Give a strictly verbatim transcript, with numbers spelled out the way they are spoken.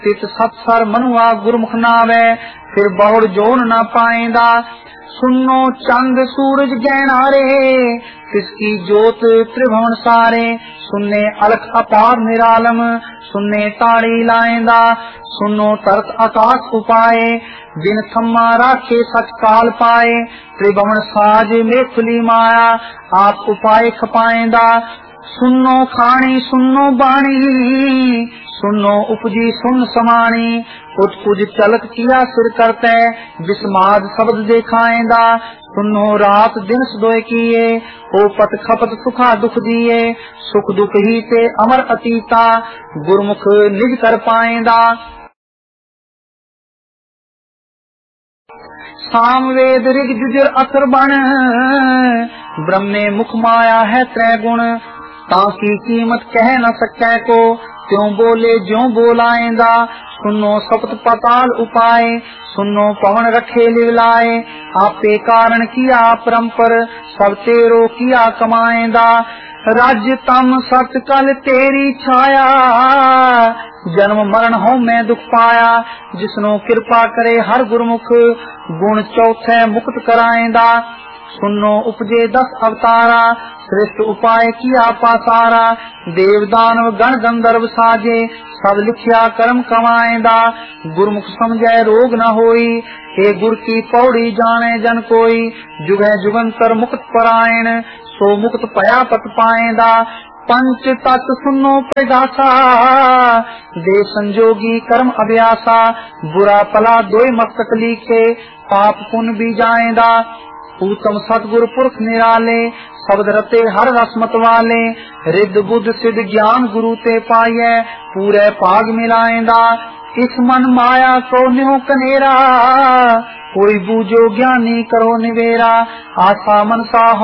तित सत्सर मनुआ गुरमुख नावे, फिर बहुड़ जोन न पाएंदा। सुनो चंद सूरज गहनारे, किसकी जोत त्रिभुवन सारे। सुनने अलख अपार निरालम, सुनने ताड़ी लाएंदा। सुनो तरत आकाश उपाए, बिन थम्मा राखे सच काल पाए। त्रिभुवन साज में खुली माया, आप उपाय खपाएंदा। सुनो खानी सुनो बाणी, सुनो उपजी सुन समानी। उठ कुछ चलत किया सिर करते, विस्माद शब्द देखाएंदा। सुनो रात दिन सदोय किए, ओ पत खपत सुखा दुख दिए। सुख दुख ही ते अमर अतीता, गुरमुख निज कर पाएंदा। सामवेद ऋग जुजर असर बन, ब्रह्मे मुख माया है त्रय गुण। ताकि कीमत कह न सकै को, त्यों बोले ज्यों बोलाएंदा। सुनो सप्त पताल उपाय, सुनो पवन रखे लिवलाए। आपे कारण किया परंपर, सब तेरो किया कमाएंदा। राज्य तम सत कल तेरी छाया, जन्म मरण हो मैं दुख पाया। जिसनो कृपा करे हर गुरमुख, गुण चौथे मुक्त कराएंदा। सुनो उपजे दस अवतारा, श्रेष्ठ उपाय किया पासारा। देव दानव गण गंधर्व साजे, सब लिखिया कर्म कमाएंदा। गुरमुख समझे रोग न होई, हे गुर की पौड़ी जाने जन कोई। जुगे जुगंतर मुक्त परायण, सो मुक्त पया पत पाएंदा। पंच तत्व सुनो प्रगासा, दे संजोगी कर्म अभ्यासा। बुरा पला दोय मस्तक लीखे, पाप पुण्य भी जाएंदा। उत्तम सतगुरु पुरख निराले, शब्द रते हर रसमत वाले। रिद्ध बुद्ध सिद्ध ज्ञान गुरु ते पाइए, पूरे भाग मिलाएंदा। इस मन माया को न्यो कनेरा, कोई बूझो ज्ञानी करो निवेरा। आशा मनसा